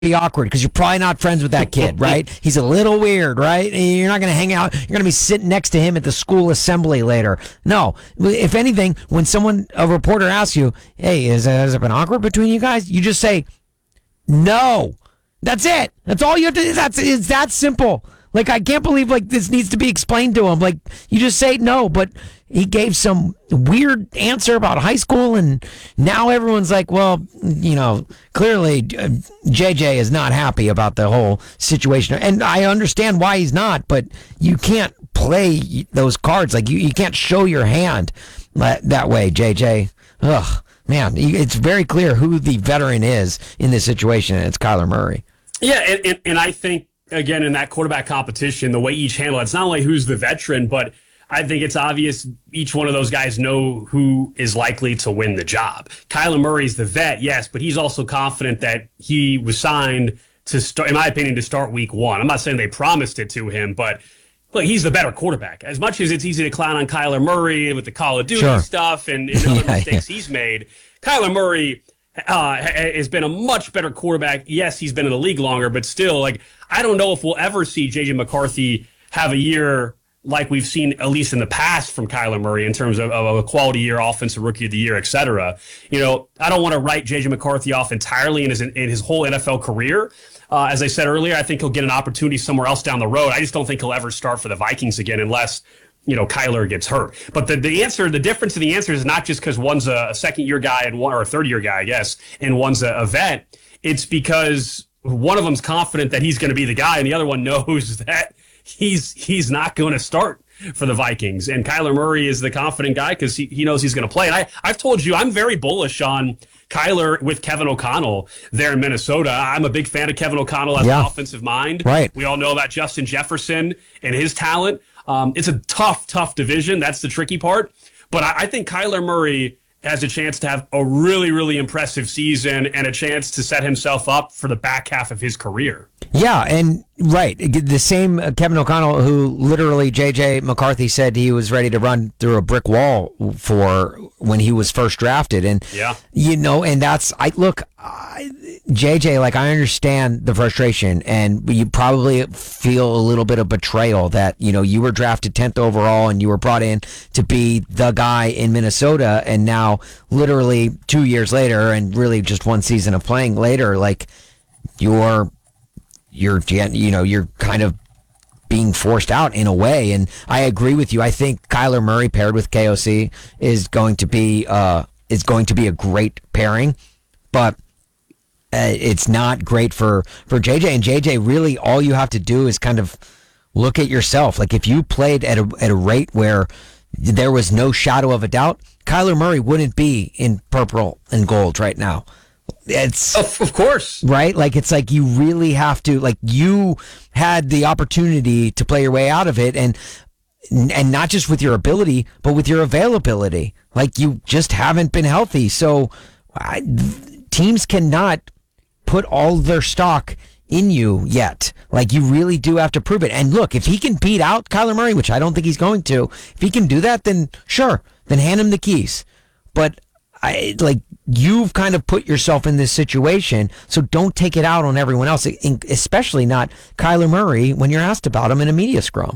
be awkward because you're probably not friends with that kid, right? He's a little weird, right? And you're not going to hang out. You're going to be sitting next to him at the school assembly later. No. If anything, when a reporter asks you, hey, has it been awkward between you guys? You just say, no. That's it. That's all you have to do. It's that simple. Like, I can't believe, like, this needs to be explained to him. Like, you just say no, but he gave some weird answer about high school, and now everyone's like, well, clearly JJ is not happy about the whole situation. And I understand why he's not, but you can't play those cards. Like, you can't show your hand that way, JJ. Ugh, man, it's very clear who the veteran is in this situation, and it's Kyler Murray. Yeah, and I think, again, in that quarterback competition, the way each handle it's not only who's the veteran, but I think it's obvious each one of those guys know who is likely to win the job. Kyler Murray's the vet, yes, but he's also confident that he was signed to start, in my opinion, to start week one. I'm not saying they promised it to him, but look, he's the better quarterback. As much as it's easy to clown on Kyler Murray with the Call of Duty stuff and other mistakes he's made, Kyler Murray has been a much better quarterback. Yes, he's been in the league longer, but still, like, I don't know if we'll ever see J.J. McCarthy have a year like we've seen, at least in the past, from Kyler Murray in terms of a quality year, offensive rookie of the year, et cetera. I don't want to write J.J. McCarthy off entirely in his whole NFL career. As I said earlier, I think he'll get an opportunity somewhere else down the road. I just don't think he'll ever start for the Vikings again unless Kyler gets hurt. But the difference in the answer is not just because one's a second-year guy or a third-year guy, I guess, and one's a vet. It's because one of them's confident that he's going to be the guy, and the other one knows that he's not going to start for the Vikings. And Kyler Murray is the confident guy because he knows he's going to play. And I've told you, I'm very bullish on Kyler with Kevin O'Connell there in Minnesota. I'm a big fan of Kevin O'Connell as an offensive mind. Right. We all know about Justin Jefferson and his talent. It's a tough division. That's the tricky part. But I think Kyler Murray has a chance to have a really, really impressive season and a chance to set himself up for the back half of his career. Yeah, and right. The same Kevin O'Connell who literally J.J. McCarthy said he was ready to run through a brick wall for when he was first drafted. And, and that's, JJ, like, I understand the frustration, and you probably feel a little bit of betrayal that, you were drafted 10th overall and you were brought in to be the guy in Minnesota, and now literally 2 years later and really just one season of playing later, like, you're kind of being forced out in a way. And I agree with you. I think Kyler Murray paired with KOC is going to be a great pairing, but it's not great for JJ. And JJ, really, all you have to do is kind of look at yourself. Like, if you played at a rate where there was no shadow of a doubt, Kyler Murray wouldn't be in purple and gold right now. It's of course, right? Like, it's like you really have to, like, you had the opportunity to play your way out of it, and not just with your ability, but with your availability. Like, you just haven't been healthy. So teams cannot put all their stock in you yet. Like, you really do have to prove it. And look, if he can beat out Kyler Murray, which I don't think he's going to, if he can do that, then sure, then hand him the keys. But you've kind of put yourself in this situation, so don't take it out on everyone else, especially not Kyler Murray when you're asked about him in a media scrum.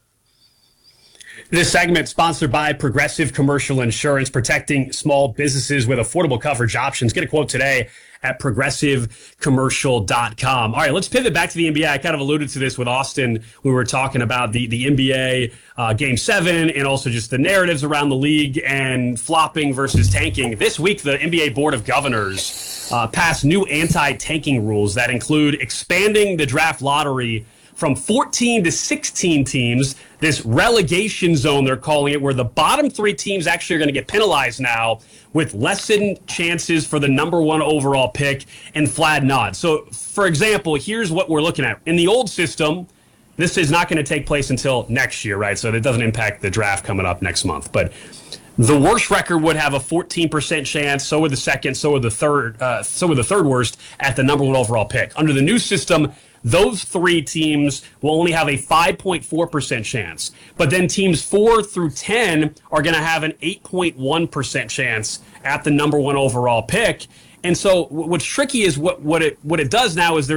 This segment sponsored by Progressive Commercial Insurance, protecting small businesses with affordable coverage options. Get a quote today at progressivecommercial.com. All right, let's pivot back to the NBA. I kind of alluded to this with Austin. We were talking about the NBA Game 7 and also just the narratives around the league and flopping versus tanking. This week, the NBA Board of Governors passed new anti-tanking rules that include expanding the draft lottery from 14 to 16 teams, this relegation zone, they're calling it, where the bottom three teams actually are going to get penalized now with lessened chances for the number one overall pick and flat nod. So, for example, here's what we're looking at. In the old system, this is not going to take place until next year, right? So that doesn't impact the draft coming up next month. But the worst record would have a 14% chance. So would the second. So would the third. So would the third worst at the number one overall pick. Under the new system, those three teams will only have a 5.4% chance. But then teams 4 through 10 are going to have an 8.1% chance at the number one overall pick. And so what's tricky is what it does now is